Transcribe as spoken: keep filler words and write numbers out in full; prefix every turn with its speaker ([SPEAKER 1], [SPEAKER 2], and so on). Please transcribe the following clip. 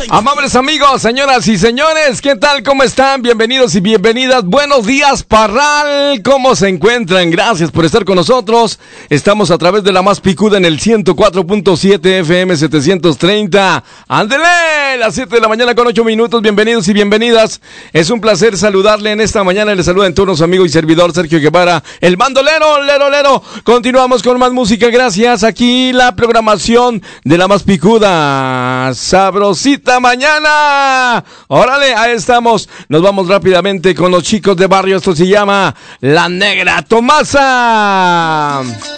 [SPEAKER 1] Amables amigos, señoras y señores, ¿qué tal? ¿Cómo están? Bienvenidos y bienvenidas. Buenos días, Parral. ¿Cómo se encuentran? Gracias por estar con nosotros. Estamos a través de la más picuda en el ciento cuatro punto siete F M setecientos treinta. ¡Ándele! Las siete de la mañana con ocho minutos. Bienvenidos y bienvenidas. Es un placer saludarle en esta mañana. Le saluda en turno su amigo y servidor Sergio Guevara, el bandolero, lero, lero. Continuamos con más música. Gracias. Aquí la programación de la más picuda. Sabrosita mañana. Órale, ahí estamos. Nos vamos rápidamente con los chicos de barrio. Esto se llama La Negra Tomasa.